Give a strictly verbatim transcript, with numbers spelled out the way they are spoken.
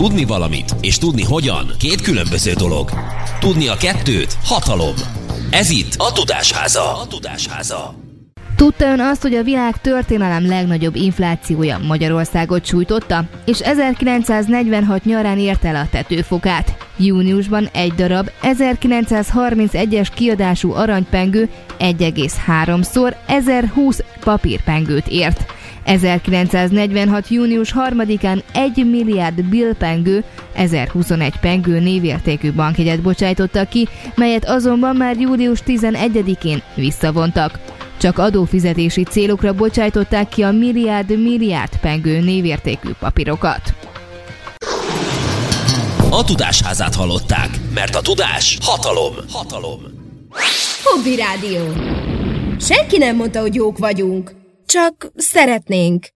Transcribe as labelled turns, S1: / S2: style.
S1: Tudni valamit és tudni hogyan két különböző dolog. Tudni a kettőt hatalom. Ez itt a Tudásháza. A Tudásháza.
S2: Tudta ön azt, hogy a világ történelem legnagyobb inflációja Magyarországot sújtotta, és ezerkilencszáznegyvenhat nyarán ért el a tetőfokát. Júniusban egy darab ezerkilencszázharmincegyes kiadású aranypengő egy egész háromszor ezerhúsz papírpengőt ért. ezerkilencszáznegyvenhat. június harmadikán egy milliárd billpengő, ezerhuszonegy pengő névértékű bankjegyet bocsájtottak ki, melyet azonban már július tizenegyedikén visszavontak. Csak adófizetési célokra bocsájtották ki a milliárd-milliárd pengő névértékű papírokat.
S1: A Tudásházát hallották, mert a tudás hatalom. Hatalom.
S3: Hobby Rádió. Senki nem mondta, hogy jók vagyunk. Csak szeretnénk.